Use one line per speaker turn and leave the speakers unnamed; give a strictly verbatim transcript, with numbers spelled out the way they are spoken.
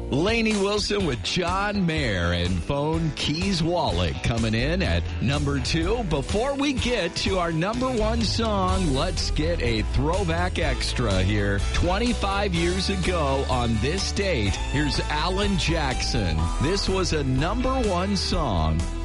Lainey Wilson with John Mayer and Phone Keys Wallet coming in at number two. Before we get to our number one song, let's get a throwback extra here. twenty-five years ago on this date, here's Alan Jackson. This was a number one song